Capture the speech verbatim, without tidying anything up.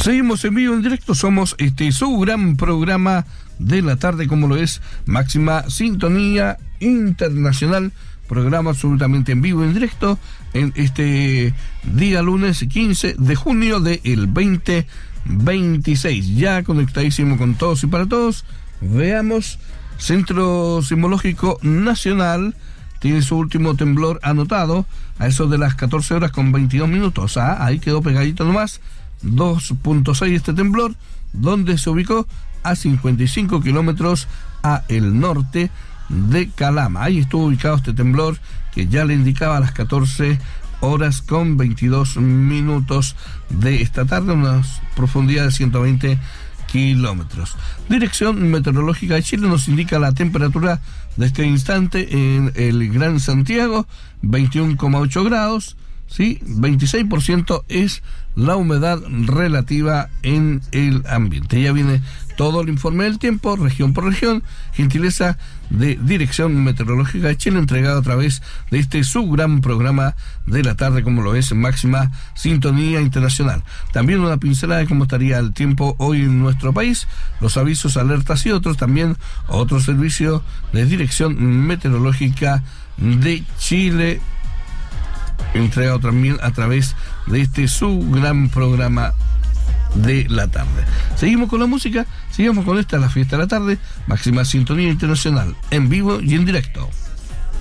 Seguimos en vivo, en directo, somos este su gran programa de la tarde, como lo es Máxima Sintonía Internacional, programa absolutamente en vivo, en directo, en este día lunes quince de junio del veinte veintiséis, ya conectadísimo con todos y para todos. Veamos, Centro Sismológico Nacional tiene su último temblor anotado a eso de las catorce horas con veintidós minutos, ah, ahí quedó pegadito nomás, dos punto seis este temblor, donde se ubicó a cincuenta y cinco kilómetros a el norte de Calama. Ahí estuvo ubicado este temblor que ya le indicaba a las catorce horas con veintidós minutos de esta tarde, una profundidad de ciento veinte kilómetros. Dirección Meteorológica de Chile nos indica la temperatura de este instante en el Gran Santiago, veintiuno coma ocho grados, ¿sí? veintiséis por ciento es la humedad relativa en el ambiente. Ya viene todo el informe del tiempo, región por región, gentileza de Dirección Meteorológica de Chile, entregado a través de este su gran programa de la tarde, como lo es Máxima Sintonía Internacional. También una pincelada de cómo estaría el tiempo hoy en nuestro país, los avisos, alertas y otros, también otro servicio de Dirección Meteorológica de Chile, entregado también a través de este su gran programa de la tarde. Seguimos con la música, seguimos con esta, la fiesta de la tarde, Máxima Sintonía Internacional, en vivo y en directo.